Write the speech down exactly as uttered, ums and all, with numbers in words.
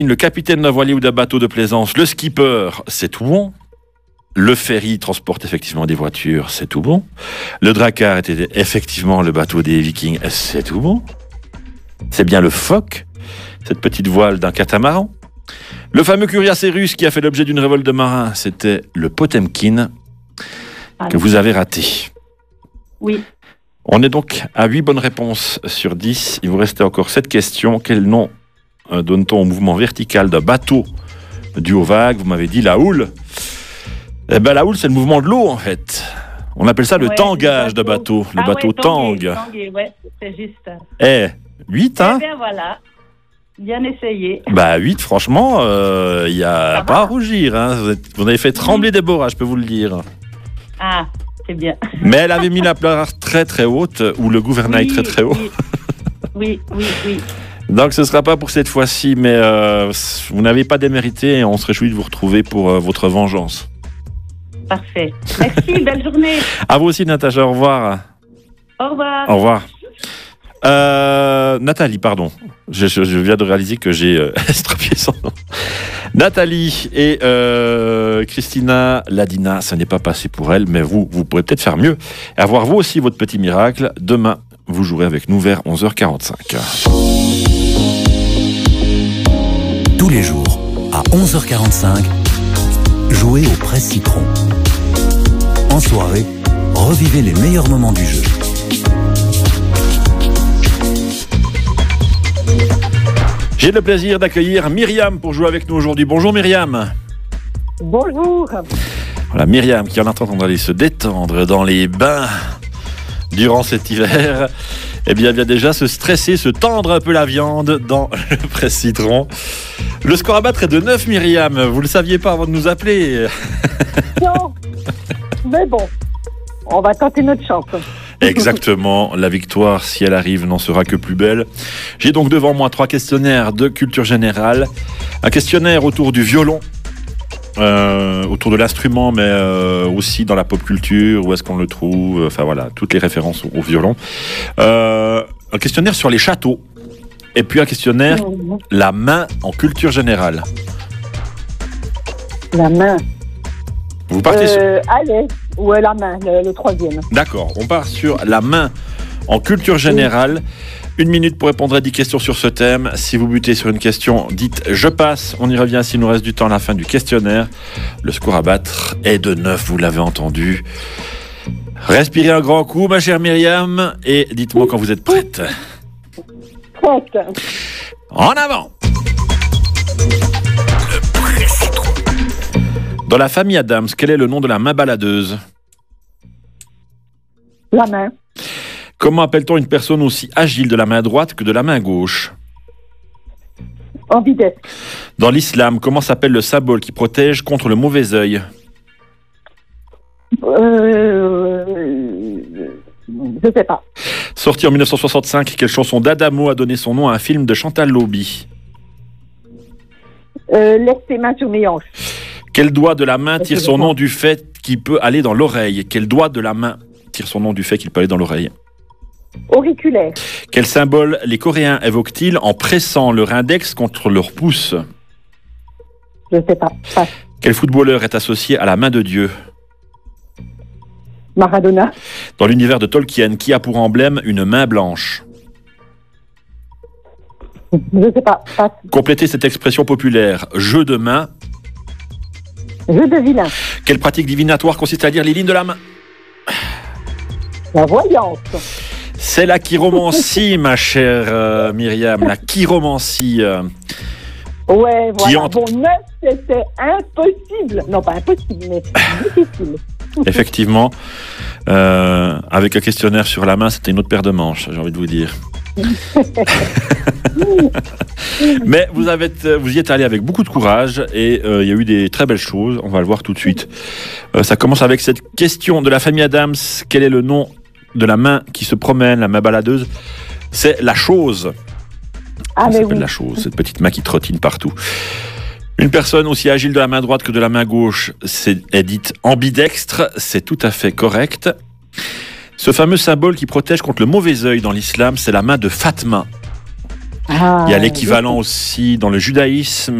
Le capitaine d'un voilier ou d'un bateau de plaisance, le skipper, c'est tout bon. Le ferry transporte effectivement des voitures, c'est tout bon. Le drakkar était effectivement le bateau des Vikings, c'est tout bon. C'est bien le phoque, cette petite voile d'un catamaran. Le fameux cuirassé russe qui a fait l'objet d'une révolte de marins, c'était le Potemkin, Ah, que vous avez raté. Oui. On est donc à huit bonnes réponses sur dix. Il vous restait encore sept questions. Quel nom euh, donne-t-on au mouvement vertical d'un bateau dû aux vagues? Vous m'avez dit la houle. Eh ben la houle, c'est le mouvement de l'eau en fait. On appelle ça le Ouais, tangage de le bateau. bateau. Le Ah bateau ouais, tanguer, tangue. tanguer, ouais, c'est juste. Eh, huit, hein? Eh bien voilà, bien essayé. Bah huit, franchement, il euh, n'y a Ça pas va. à rougir. Hein. Vous, êtes- vous avez fait trembler Déborah, je peux vous le dire. Ah, c'est bien. Mais elle avait mis la barre très très haute, ou le gouvernail Oui, très très haut. Oui, oui, oui. oui. Donc ce ne sera pas pour cette fois-ci, mais euh, vous n'avez pas démérité et on se réjouit de vous retrouver pour euh, votre vengeance. Parfait. Merci, belle journée. À vous aussi, Natacha, au revoir. Au revoir. Au revoir. Euh, Nathalie, pardon. Je, je- je viens de réaliser que j'ai euh, estropié son nom. Nathalie et euh, Christina Ladina, ça n'est pas passé pour elle, mais vous, vous pourrez peut-être faire mieux. Et avoir vous aussi votre petit miracle. Demain, vous jouerez avec nous vers onze heures quarante-cinq. Tous les jours, à onze heures quarante-cinq, jouez au Presse Citron. En soirée, revivez les meilleurs moments du jeu. J'ai le plaisir d'accueillir Myriam pour jouer avec nous aujourd'hui. Bonjour Myriam. Bonjour. Voilà, Myriam qui en attendant d'aller se détendre dans les bains durant cet hiver, eh bien vient déjà se stresser, se tendre un peu la viande dans le Presse Citron. Le score à battre est de neuf, Myriam. Vous ne le saviez pas avant de nous appeler. Non. Mais bon, on va tenter notre chance. Exactement, la victoire, si elle arrive, n'en sera que plus belle. J'ai donc devant moi trois questionnaires de culture générale. Un questionnaire autour du violon, euh, autour de l'instrument, mais euh, aussi dans la pop culture, où est-ce qu'on le trouve, enfin voilà, toutes les références au, au violon. Euh, un questionnaire sur les châteaux, et puis un questionnaire, la main en culture générale. La main. Vous partez sur... Euh, allez, ouais, la main, le, le troisième. D'accord, on part sur la main en culture générale. Une minute pour répondre à dix questions sur ce thème. Si vous butez sur une question, dites « je passe ». On y revient s'il nous reste du temps à la fin du questionnaire. Le score à battre est de neuf, vous l'avez entendu. Respirez un grand coup, ma chère Myriam, et dites-moi quand vous êtes prête. Prête. En avant! Dans la famille Adams, quel est le nom de la main baladeuse? La main. Comment appelle-t-on une personne aussi agile de la main droite que de la main gauche? Ambidextre. Dans l'islam, comment s'appelle le symbole qui protège contre le mauvais œil? Euh, je sais pas. Sorti en mille neuf cent soixante-cinq, quelle chanson d'Adamo a donné son nom à un film de Chantal Lauby? Euh, laisse tes mains sur mes hanches. Quel doigt de la main tire son nom du fait qu'il peut aller dans l'oreille? Quel doigt de la main tire son nom du fait qu'il peut aller dans l'oreille? Auriculaire. Quel symbole les Coréens évoquent-ils en pressant leur index contre leur pouce? Je sais pas. Passe. Quel footballeur est associé à la main de Dieu? Maradona. Dans l'univers de Tolkien, qui a pour emblème une main blanche? Je sais pas. Passe. Complétez cette expression populaire. Jeu de main. Jeu de vilain. Quelle pratique divinatoire consiste à lire les lignes de la main? La voyance. C'est la chiromancie, ma chère euh, Myriam, la chiromancie. euh. Ouais, Qui voilà. entre- Bon, neuf, c'était impossible. Non, pas impossible, mais difficile. Effectivement, euh, avec un questionnaire sur la main, c'était une autre paire de manches, j'ai envie de vous dire. Mais vous, avez, vous y êtes allé avec beaucoup de courage et euh, il y a eu des très belles choses, on va le voir tout de suite. Euh, ça commence avec cette question de la famille Adams. Quel est le nom de la main qui se promène, la main baladeuse? C'est la chose. Ah, Ça mais s'appelle oui. la chose, cette petite main qui trottine partout. Une personne aussi agile de la main droite que de la main gauche c'est, est dite ambidextre, c'est tout à fait correct. Ce fameux symbole qui protège contre le mauvais œil dans l'islam, c'est la main de Fatma. Ah, Il y a l'équivalent aussi dans le judaïsme.